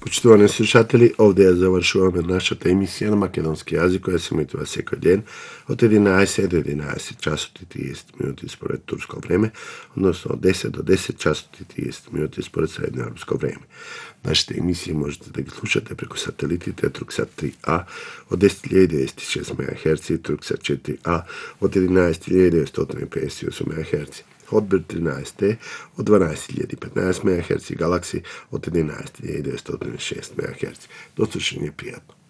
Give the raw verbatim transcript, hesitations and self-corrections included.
Почитувани слушатели, овде ја завршуваме нашата емисија на македонски јазик која се емитува секој ден од единаесет до единаесет часот и триесет минути според турско време, односно од десет до десет часот и триесет минути според средноевропско време. Нашите емисии можете да ги слушате преку сателитите Турксат три А од десет илјади деветстотини и шест мегахерци и Турксат четири А од единаесет илјади деветстотини пеесет и осум мегахерци. Одбир тринаесет Т од дванаесет илјади и петнаесет мегахерци и Галакси од единаесет илјади деветстотини и шест мегахерци. До слушање пријатно.